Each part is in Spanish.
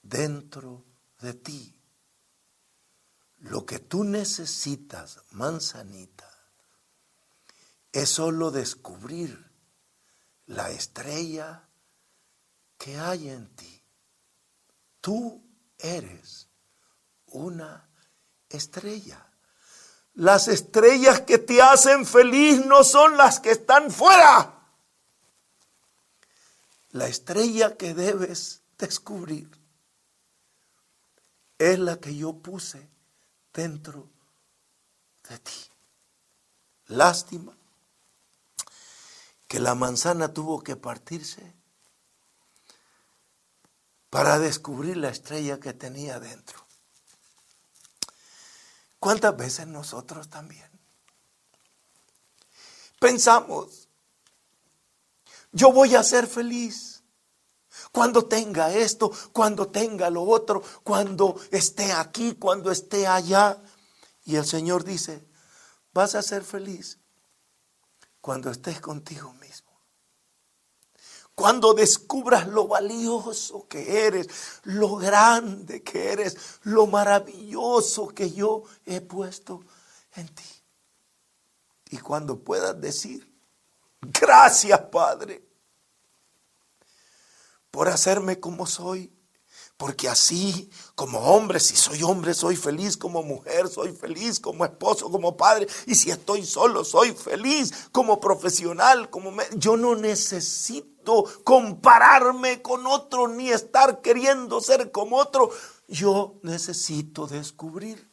dentro de ti. Lo que tú necesitas, manzanita, es solo descubrir la estrella que hay en ti. Tú eres una estrella. Las estrellas que te hacen feliz no son las que están fuera. La estrella que debes descubrir es la que yo puse dentro de ti. Lástima que la manzana tuvo que partirse para descubrir la estrella que tenía dentro. ¿Cuántas veces nosotros también pensamos, yo voy a ser feliz cuando tenga esto, cuando tenga lo otro, cuando esté aquí, cuando esté allá? Y el Señor dice, vas a ser feliz cuando estés contigo mismo. Cuando descubras lo valioso que eres, lo grande que eres, lo maravilloso que yo he puesto en ti. Y cuando puedas decir, gracias, Padre, por hacerme como soy. Porque así, como hombre, si soy hombre, soy feliz. Como mujer, soy feliz. Como esposo, como padre. Y si estoy solo, soy feliz. Como profesional, yo no necesito compararme con otro, ni estar queriendo ser como otro. Yo necesito descubrir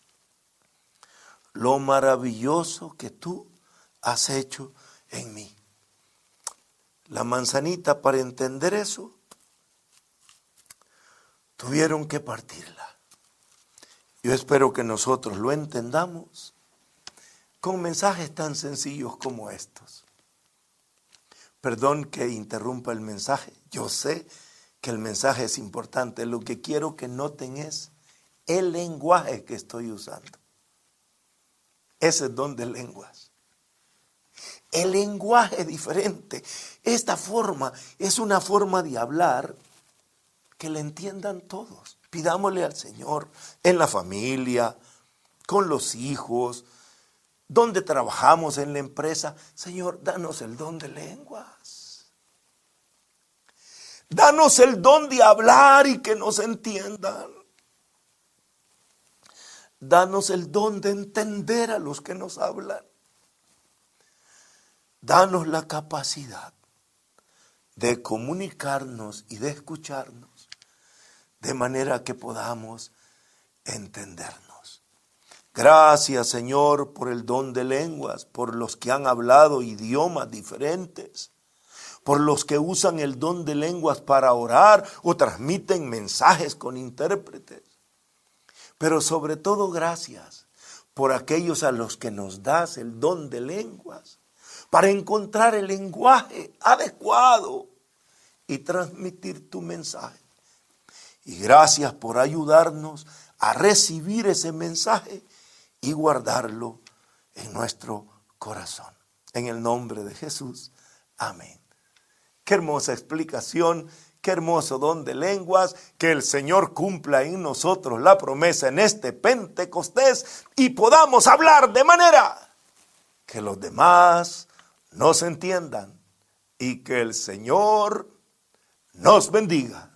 lo maravilloso que tú has hecho en mí. La manzanita, para entender eso, tuvieron que partirla. Yo espero que nosotros lo entendamos con mensajes tan sencillos como estos. Perdón que interrumpa el mensaje. Yo sé que el mensaje es importante. Lo que quiero que noten es el lenguaje que estoy usando. Ese es don de lenguas. El lenguaje diferente. Esta forma es una forma de hablar que le entiendan todos. Pidámosle al Señor en la familia, con los hijos, donde trabajamos en la empresa. Señor, danos el don de lenguas. Danos el don de hablar y que nos entiendan. Danos el don de entender a los que nos hablan. Danos la capacidad de comunicarnos y de escucharnos de manera que podamos entendernos. Gracias, Señor, por el don de lenguas, por los que han hablado idiomas diferentes, por los que usan el don de lenguas para orar o transmiten mensajes con intérpretes. Pero sobre todo, gracias por aquellos a los que nos das el don de lenguas para encontrar el lenguaje adecuado y transmitir tu mensaje. Y gracias por ayudarnos a recibir ese mensaje y guardarlo en nuestro corazón. En el nombre de Jesús. Amén. Qué hermosa explicación, qué hermoso don de lenguas. Que el Señor cumpla en nosotros la promesa en este Pentecostés y podamos hablar de manera que los demás nos entiendan y que el Señor nos bendiga.